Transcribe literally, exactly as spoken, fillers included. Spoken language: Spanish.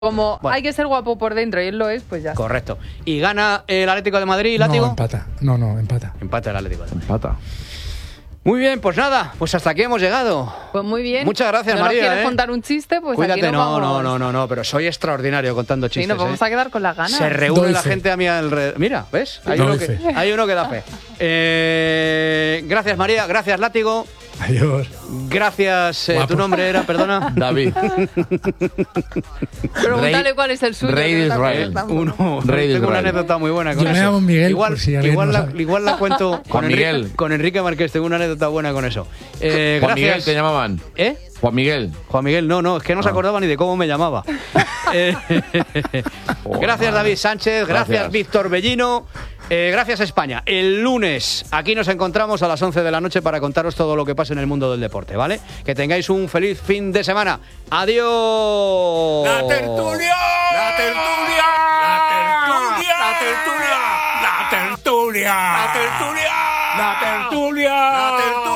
Como bueno. hay que ser guapo por dentro y él lo es, pues ya. Correcto. ¿Y gana el Atlético de Madrid, Látigo? No, empata. No, no, empata. Empata el Atlético de Madrid. Empata. Muy bien, pues nada, pues hasta aquí hemos llegado. Pues muy bien. Muchas gracias, ¿No María. ¿No quieres ¿eh? contar un chiste? Pues Cuídate, aquí nos no, vamos. no, no, no, no, pero soy extraordinario contando chistes. Sí, nos vamos ¿eh? a quedar con las ganas. Se reúne Doy la fe. gente a mi alrededor. Mira, ¿ves? Hay, Doy uno que, fe. hay uno que da fe. Eh, gracias, María. Gracias, Látigo. Adiós. Gracias. Eh, tu Guapos. nombre era, perdona. David. Pregúntale Rey- cuál es el suyo. Rey que de no te acuerdas Israel. tampoco. Uno. Rey de Tengo una Israel. anécdota muy buena con Yo me eso. llamo Miguel, igual, por si alguien igual, no la, sabe. igual la cuento con Juan Enrique, Miguel. con Enrique Marqués. Tengo una anécdota buena con eso. Eh, Juan gracias. Miguel te llamaban. ¿Eh? Juan Miguel. Juan Miguel, no, no, es que no se Ah. acordaba ni de cómo me llamaba. Eh, Oh, gracias, madre. David Sánchez. Gracias, Gracias. Víctor Bellino. Eh, gracias, España. El lunes aquí nos encontramos a las once de la noche para contaros todo lo que pasa en el mundo del deporte, ¿vale? Que tengáis un feliz fin de semana. ¡Adiós! ¡La tertulia! ¡La tertulia! ¡La tertulia! ¡La tertulia! ¡La tertulia! ¡La tertulia! ¡La tertulia! ¡La tertulia!